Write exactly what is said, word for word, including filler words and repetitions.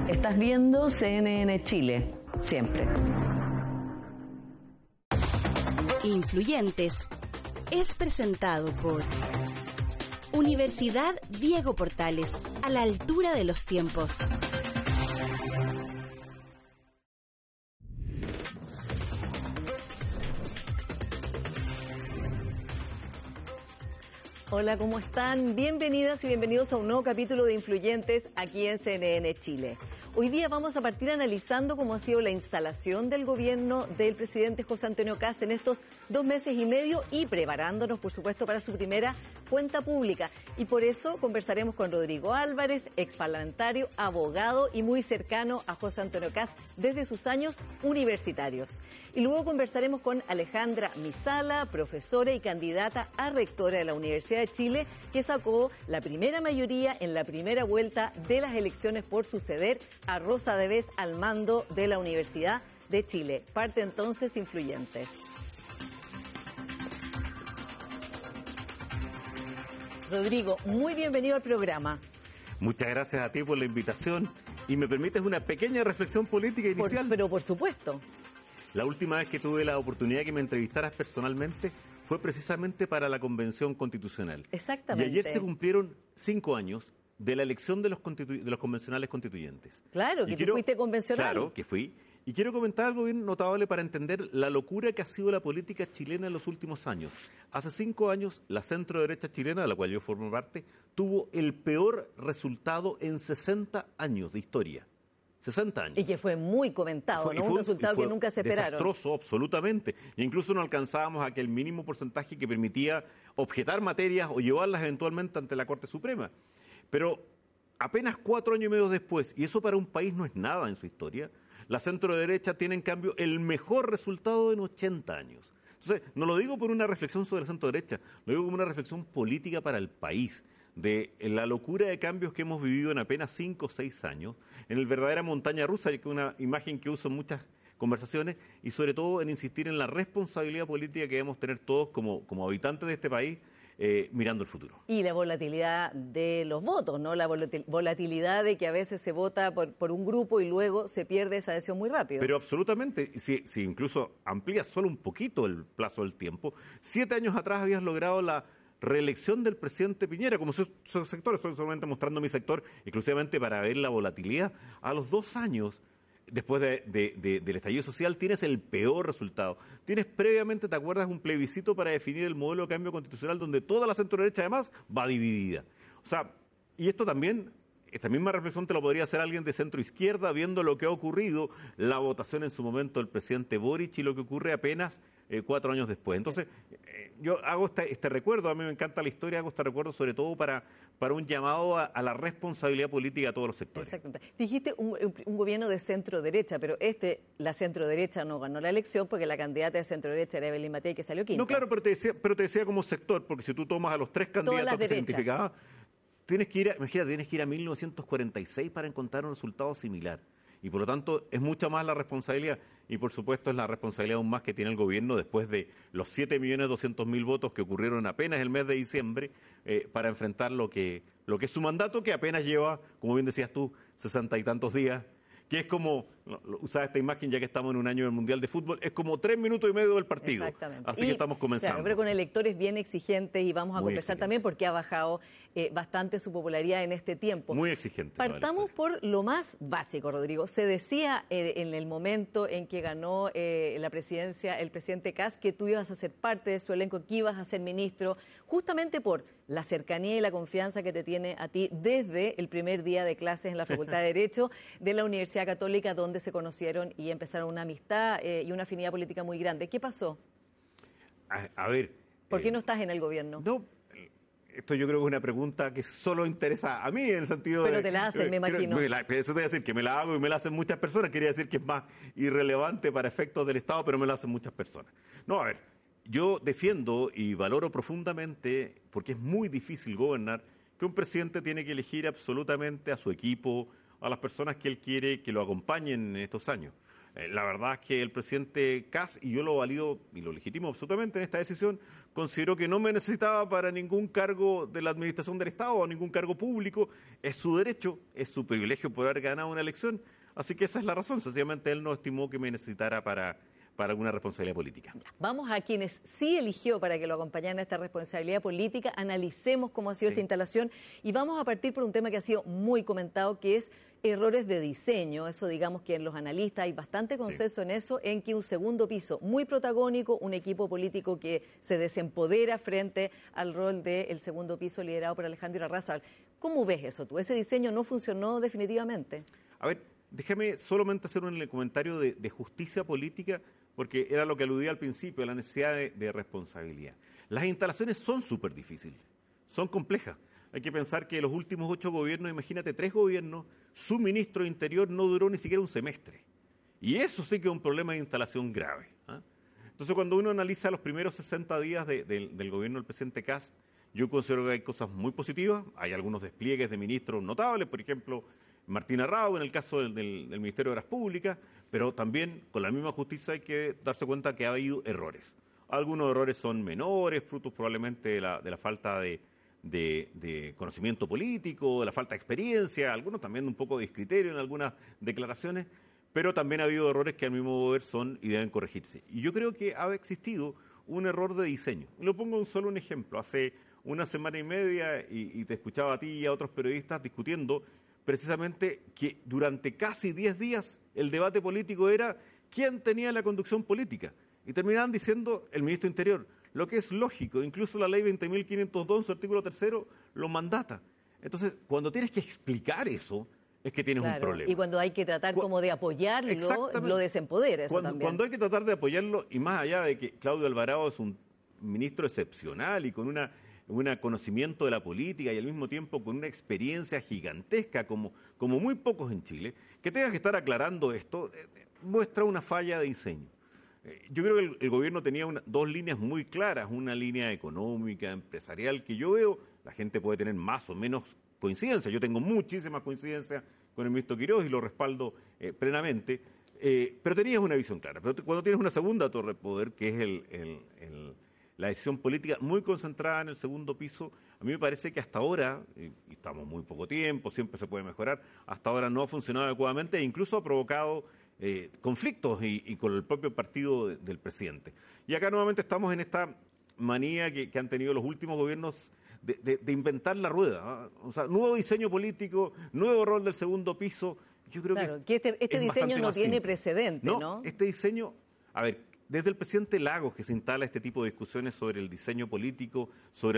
Estás viendo C N N Chile, siempre. Influyentes es presentado por Universidad Diego Portales, a la altura de los tiempos. Hola, ¿cómo están? Bienvenidas y bienvenidos a un nuevo capítulo de Influyentes aquí en C N N Chile. Hoy día vamos a partir analizando cómo ha sido la instalación del gobierno del presidente José Antonio Kast en estos dos meses y medio y preparándonos, por supuesto, para su primera cuenta pública. Y por eso conversaremos con Rodrigo Álvarez, exparlamentario, abogado y muy cercano a José Antonio Kast desde sus años universitarios. Y luego conversaremos con Alejandra Misala, profesora y candidata a rectora de la Universidad de Chile, que sacó la primera mayoría en la primera vuelta de las elecciones por suceder a Rosa de Vez al mando de la Universidad de Chile. Parte entonces Influyentes. Rodrigo, muy bienvenido al programa. Muchas gracias a ti por la invitación y me permites una pequeña reflexión política inicial. Por, pero por supuesto. La última vez que tuve la oportunidad de que me entrevistaras personalmente fue precisamente para la Convención Constitucional. Exactamente. Y ayer se cumplieron cinco años de la elección de los, constitu- de los convencionales constituyentes. Claro, que y tú quiero, fuiste convencional. Claro, que fui. Y quiero comentar algo bien notable para entender la locura que ha sido la política chilena en los últimos años. Hace cinco años, la centro-derecha chilena, de la cual yo formo parte, tuvo el peor resultado en sesenta años de historia. sesenta años. Y que fue muy comentado, fue, ¿no? Fue, un resultado que nunca se esperaron. Desastroso, absolutamente. E incluso no alcanzábamos a que el mínimo porcentaje que permitía objetar materias o llevarlas eventualmente ante la Corte Suprema. Pero apenas cuatro años y medio después, y eso para un país no es nada en su historia, la centro-derecha tiene en cambio el mejor resultado en ochenta años. Entonces, no lo digo por una reflexión sobre la centro-derecha, lo digo como una reflexión política para el país, de la locura de cambios que hemos vivido en apenas cinco o seis años, en el verdadera montaña rusa, que es una imagen que uso en muchas conversaciones, y sobre todo en insistir en la responsabilidad política que debemos tener todos como, como habitantes de este país, eh, mirando el futuro. Y la volatilidad de los votos, ¿no? La volatilidad de que a veces se vota por, por un grupo y luego se pierde esa adhesión muy rápido. Pero absolutamente, si, si incluso amplías solo un poquito el plazo del tiempo, siete años atrás habías logrado la reelección del presidente Piñera, como sus, sus sectores, estoy solamente mostrando mi sector, exclusivamente para ver la volatilidad. A los dos años, después de, de, de, del estallido social, tienes el peor resultado. Tienes previamente, ¿te acuerdas?, un plebiscito para definir el modelo de cambio constitucional donde toda la centro-derecha además va dividida. O sea, y esto también, esta misma reflexión te lo podría hacer alguien de centro-izquierda viendo lo que ha ocurrido, la votación en su momento del presidente Boric y lo que ocurre apenas Eh, cuatro años después. Entonces, eh, yo hago este, este recuerdo, a mí me encanta la historia, hago este recuerdo sobre todo para, para un llamado a, a la responsabilidad política a todos los sectores. Exactamente. Dijiste un, un gobierno de centro-derecha, pero este, la centro-derecha no ganó la elección porque la candidata de centro-derecha era Evelyn Matei, que salió quinta. No, claro, pero te decía, pero te decía como sector, porque si tú tomas a los tres candidatos que se identificaban, tienes que ir a, imagínate, tienes que ir a mil novecientos cuarenta y seis para encontrar un resultado similar. Y por lo tanto es mucha más la responsabilidad y por supuesto es la responsabilidad aún más que tiene el gobierno después de los siete millones doscientos mil votos que ocurrieron apenas el mes de diciembre eh, para enfrentar lo que, lo que es su mandato, que apenas lleva, como bien decías tú, sesenta y tantos días, que es como, usaba esta imagen ya que estamos en un año del Mundial de Fútbol, es como tres minutos y medio del partido. Exactamente. Así y, que estamos comenzando. Claro, pero con electores bien exigentes y vamos a Muy conversar exigente. también porque ha bajado eh, bastante su popularidad en este tiempo. Muy exigente. Partamos por lo más básico, Rodrigo. Se decía eh, en el momento en que ganó eh, la presidencia el presidente Kast que tú ibas a ser parte de su elenco, que ibas a ser ministro, justamente por la cercanía y la confianza que te tiene a ti desde el primer día de clases en la Facultad de Derecho de la Universidad Católica, donde se conocieron y empezaron una amistad eh, y una afinidad política muy grande. ¿Qué pasó? A, a ver... ¿Por qué eh, no estás en el gobierno? No, esto yo creo que es una pregunta que solo interesa a mí en el sentido Pero de... te la hacen, eh, me imagino. Me la, eso te voy a decir, que me la hago y me la hacen muchas personas. Quería decir que es más irrelevante para efectos del Estado, pero me la hacen muchas personas. No, a ver, yo defiendo y valoro profundamente, porque es muy difícil gobernar, que un presidente tiene que elegir absolutamente a su equipo, a las personas que él quiere que lo acompañen en estos años. Eh, la verdad es que el presidente Kast, y yo lo valido y lo legitimo absolutamente en esta decisión, consideró que no me necesitaba para ningún cargo de la administración del Estado o ningún cargo público. Es su derecho, es su privilegio por haber ganado una elección. Así que esa es la razón. Sencillamente él no estimó que me necesitara para, para alguna responsabilidad política. Ya, vamos a quienes sí eligió para que lo acompañaran en esta responsabilidad política. Analicemos cómo ha sido sí. esta instalación y vamos a partir por un tema que ha sido muy comentado, que es errores de diseño. Eso, digamos que en los analistas hay bastante consenso sí. en eso, en que un segundo piso muy protagónico, un equipo político que se desempodera frente al rol del segundo piso liderado por Alejandro Irarrázaval. ¿Cómo ves eso tú? ¿Ese diseño no funcionó definitivamente? A ver, déjame solamente hacer un comentario de, de justicia política, porque era lo que aludía al principio, la necesidad de, de responsabilidad. Las instalaciones son súper difíciles, son complejas. Hay que pensar que los últimos ocho gobiernos, imagínate, tres gobiernos, su ministro de Interior no duró ni siquiera un semestre. Y eso sí que es un problema de instalación grave. ¿eh? Entonces, cuando uno analiza los primeros sesenta días de, de, del gobierno del presidente Kast, yo considero que hay cosas muy positivas. Hay algunos despliegues de ministros notables, por ejemplo, Martín Arrau en el caso del, del, del Ministerio de Obras Públicas, pero también con la misma justicia hay que darse cuenta que ha habido errores. Algunos errores son menores, frutos probablemente de la, de la falta de... De, de conocimiento político, de la falta de experiencia, algunos también un poco de discriterio en algunas declaraciones, pero también ha habido errores que al mismo ver son y deben corregirse. Y yo creo que ha existido un error de diseño. Y lo pongo en solo un ejemplo. Hace una semana y media, y, y te escuchaba a ti y a otros periodistas discutiendo precisamente que durante casi diez días el debate político era quién tenía la conducción política. Y terminaban diciendo el ministro de Interior, lo que es lógico, incluso la ley veinte mil quinientos dos, su artículo tercero, lo mandata. Entonces, cuando tienes que explicar eso, es que tienes claro, un problema. Y cuando hay que tratar Cu como de apoyarlo, lo desempodera eso cuando, también. Cuando hay que tratar de apoyarlo, y más allá de que Claudio Alvarado es un ministro excepcional y con una, un conocimiento de la política y al mismo tiempo con una experiencia gigantesca, como, como muy pocos en Chile, que tengas que estar aclarando esto, eh, muestra una falla de diseño. Yo creo que el, el gobierno tenía una, dos líneas muy claras, una línea económica, empresarial, que yo veo, la gente puede tener más o menos coincidencia, yo tengo muchísimas coincidencias con el ministro Quiroz y lo respaldo eh, plenamente, eh, pero tenías una visión clara. Pero cuando tienes una segunda torre de poder, que es el, el, el, la decisión política muy concentrada en el segundo piso, a mí me parece que hasta ahora, y estamos muy poco tiempo, siempre se puede mejorar, hasta ahora no ha funcionado adecuadamente e incluso ha provocado Eh, conflictos y, y con el propio partido de, del presidente. Y acá nuevamente estamos en esta manía que, que han tenido los últimos gobiernos de, de, de inventar la rueda. ¿eh? O sea, nuevo diseño político, nuevo rol del segundo piso. Yo creo claro, que, que este, este diseño no tiene simple. precedente, ¿no? ¿no? Este diseño, a ver, desde el presidente Lagos que se instala este tipo de discusiones sobre el diseño político, sobre